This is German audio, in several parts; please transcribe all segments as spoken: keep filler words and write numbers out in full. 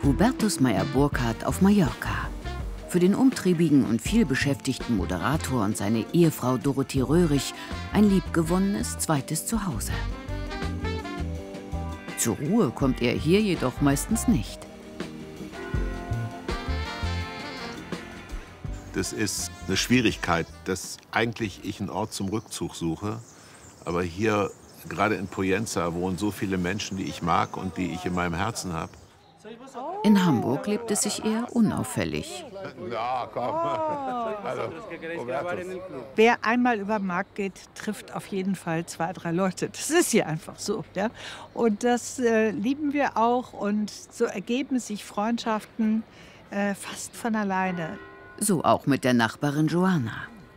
Hubertus Meyer-Burkhardt auf Mallorca. Für den umtriebigen und vielbeschäftigten Moderator und seine Ehefrau Dorothee Röhrig ein liebgewonnenes zweites Zuhause. Zur Ruhe kommt er hier jedoch meistens nicht. Das ist eine Schwierigkeit, dass eigentlich ich einen Ort zum Rückzug suche. Aber hier, gerade in Poyenza, wohnen so viele Menschen, die ich mag und die ich in meinem Herzen habe. In Hamburg lebt es sich eher unauffällig. Ja, komm. Also, Wer einmal über den Markt geht, trifft auf jeden Fall zwei, drei Leute. Das ist hier einfach so. Ja? Und das äh, lieben wir auch. Und so ergeben sich Freundschaften äh, fast von alleine. So auch mit der Nachbarin Joana.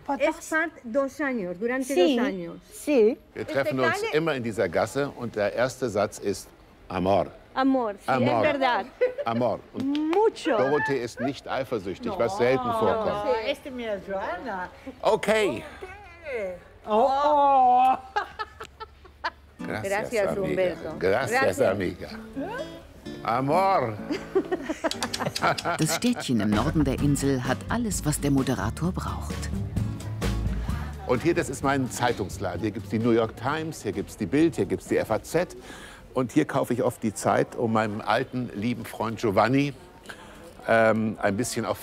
Wir treffen uns immer in dieser Gasse und der erste Satz ist Amor. Amor, sí, Amor. es verdad. Amor. Und Mucho. Dorothee ist nicht eifersüchtig, was selten vorkommt. Este mir Joana. Okay. Oh, oh. Gracias, amiga. un beso. Gracias, Gracias. amiga. Amor. Das Städtchen im Norden der Insel hat alles, was der Moderator braucht. Und hier, das ist mein Zeitungsladen. Hier gibt es die New York Times, hier gibt es die Bild, hier gibt es die F A Z. Und hier kaufe ich oft die Zeit, um meinem alten, lieben Freund Giovanni ähm, ein bisschen auf